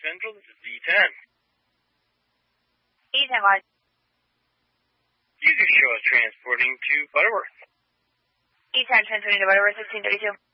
Central, this is D10. D10, guys. You can show us transporting to Butterworth. D10, transporting to Butterworth, 1632.